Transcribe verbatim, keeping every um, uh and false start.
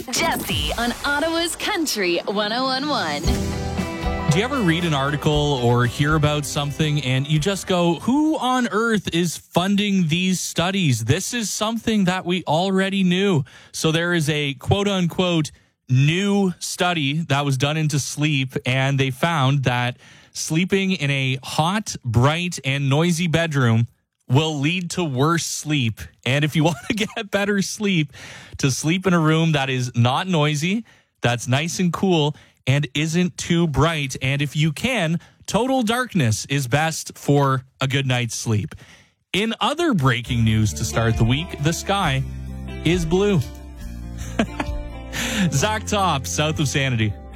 Jesse on Ottawa's Country one oh one point one. Do you ever read an article or hear about something and you just go, who on earth is funding these studies? This is something that we already knew. So there is a quote unquote new study that was done into sleep, and they found that sleeping in a hot, bright, and noisy bedroom will lead to worse sleep. And if you want to get better sleep, to sleep in a room that is not noisy, that's nice and cool, and isn't too bright. And if you can, total darkness is best for a good night's sleep. In other breaking news to start the week, the sky is blue. Zach Top, south of Sanity.